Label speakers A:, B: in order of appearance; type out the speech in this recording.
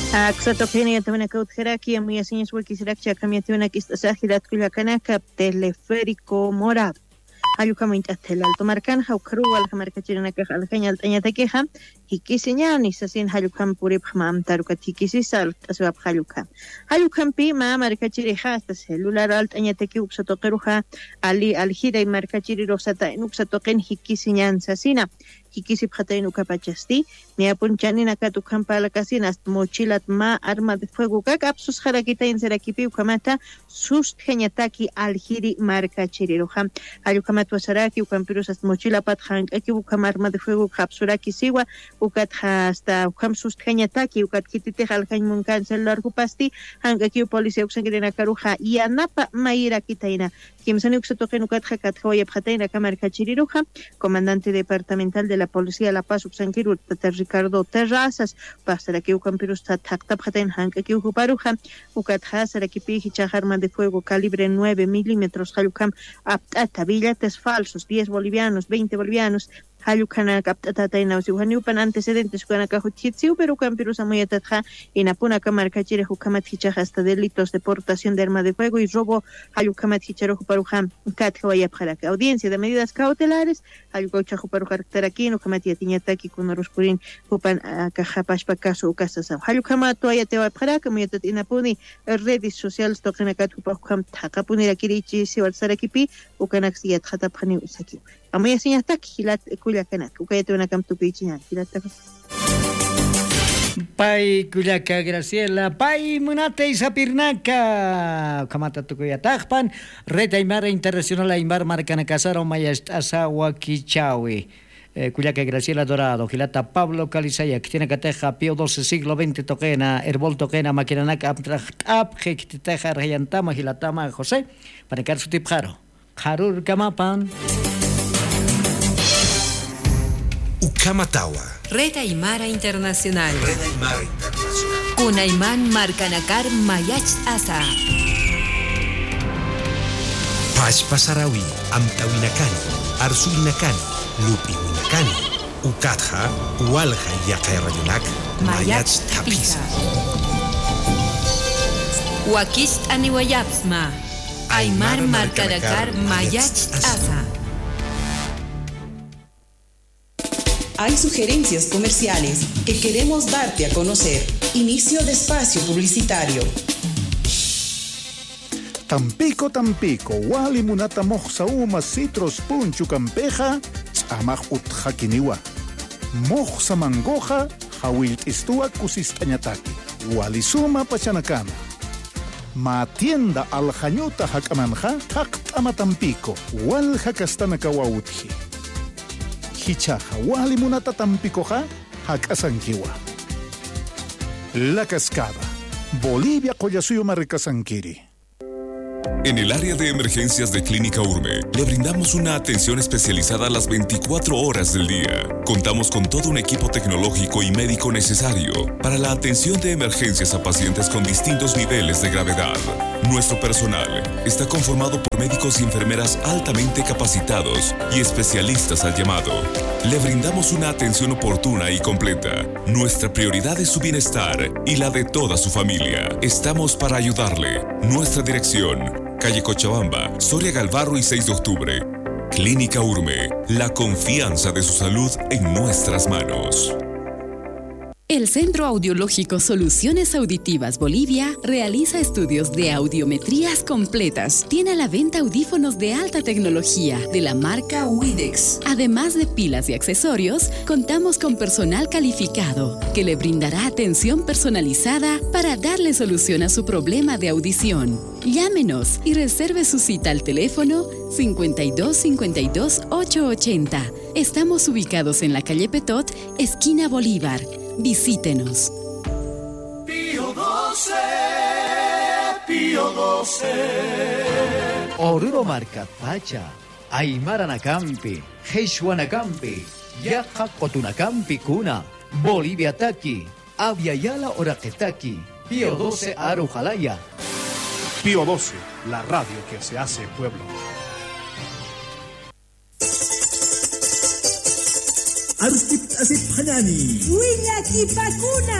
A: Aksatokeni yatavana kautjeraki muy asiñas huelquisirak chacamiationa kistasajirat kuyakanaka teleférico morado. Ayukamint atel alto marcan haukaru aljamarkachiranaca aljañal tañataqueja hikisiñan isasin hayukam purip mam tarukat hikisisal taswab hayukam. Hayukam pi ma markachiriha hasta celular alt tañataqui uxatoqueruja ali aljira y markachiri rosata en uxatoquen hikisiñan sasina. Hikisip hatainu kapachasti, mi apunchani nakatukan palakasinas mochilat ma arma de fuego kakapsus harakita en serakipi ukamata sustgeñataki aljiri markachiriroja. Ayukamat wasaraki ukampirusas mochila patjan aki ukam arma de fuego kapsuraki siwa ukat hasta ukam sustgeñataki ukat kitite halkan munkan celular kupasti hangaki policía uksangirena karuja yanapa maira kitaina. Kimsani uksatoken ukat hakat hawaya hataina kamarkachiriroja, comandante departamental de la Policía de La Paz, Uxanquiru, Ricardo Terrazas, Pasara que Ucampirus Taktap Haten Hanka que Uparuja, Ucatjasara que Piji arma de fuego calibre 9 milímetros, Hayukam, aptata, billetes falsos, 10 bolivianos, 20 bolivianos, Hayukana captata en Ausiuhanupan antecedentes Huanacajuchitsiu, pero Ucampirus Amoyatatja, en Apuna Camarcachire, Hukamat Hichaja hasta delitos de portación de arma de fuego y robo, Hayukamat Hicharo Huparujam, Katjawayapjaraka. Audiencia de medidas cautelares, Hayukocha Huparujar aquí, Hukamati Atiñataki, Kunoruspurin, Hupan Kajapashpa Caso, Casasa. Hayukamato Ayatewapjaraka, Moyatat Inapuni, redes sociales, Tokenakat Hupaham, Takapunira Kirichi, Sivalsarakipi, Ukanaxiat Hatapani Usaki. Amoya siñatak, Hilat Kuliakanak, Ukayatuna Kamtupichian, Hilataka.
B: Pai Kuliaka Graciela, Pai Munate Isapirnaka, Kamata Tukuyatakpan, Red Aymara Internacional Aymar Marcana Casaro Mayast Asawa Kichawi. Kuliaka Graciela Dorado, Gilata Pablo Calizaya, que tiene cateja Pío XII siglo XX toquena, Herbol toquena, Maquinanaca Abject Teja Rayantama, Gilatama José, para que su tipjaro. Harur Kamapan.
C: Ukamatawa.
D: Red Aymara Internacional.
C: Red Aymara Internacional.
D: Kunayman Marcanakar Mayach Asa.
C: Pachpasarawi, Amtawinakani, Arsuinakani, Lupiwinakani, Ukatja, Ualja Yakairayonak, Mayach Tapisa.
D: Wakist Aniwayapsma. Aymar Marcanakar Mayach Asa.
E: Hay sugerencias comerciales que queremos darte a conocer. Inicio de espacio publicitario.
F: Tampico, Wali Munata Moxauma Citros Punchu Campeja, Amaj Utjakiniwa. Moxa Mangoja, Hawilt Istua Kusistañataki. Wali Suma Pachanacana. Matienda Aljañuta Hakamanja, Haktama Tampico, Wal Hakastanakawautji. Hichaja, Wali Munata Tampicoja, Hakasankiwa. La Cascada, Bolivia Collasuyo Marricasanquiri.
G: En el área de emergencias de Clínica Urme, le brindamos una atención especializada a las 24 horas del día. Contamos con todo un equipo tecnológico y médico necesario para la atención de emergencias a pacientes con distintos niveles de gravedad. Nuestro personal está conformado por médicos y enfermeras altamente capacitados y especialistas al llamado. Le brindamos una atención oportuna y completa. Nuestra prioridad es su bienestar y la de toda su familia. Estamos para ayudarle. Nuestra dirección: calle Cochabamba, Soria Galvarro y 6 de octubre. Clínica Urme, la confianza de su salud en nuestras manos.
H: El Centro Audiológico Soluciones Auditivas Bolivia realiza estudios de audiometrías completas. Tiene a la venta audífonos de alta tecnología de la marca Widex. Además de pilas y accesorios, contamos con personal calificado que le brindará atención personalizada para darle solución a su problema de audición. Llámenos y reserve su cita al teléfono 52 52 880. Estamos ubicados en la calle Petot, esquina Bolívar. Visítenos.
I: Pío 12, Pío 12.
B: Oruro Marca Pacha, Aymara Nakampi, Heishua Nakampi, Yaja Cotunacampi Cuna, Bolivia Taki, Aviala Oraquetaki, Pío 12 Arujalaya.
J: Pío 12, la radio que se hace pueblo.
K: Arustip asip hanani.
L: Wiñaki pakuna.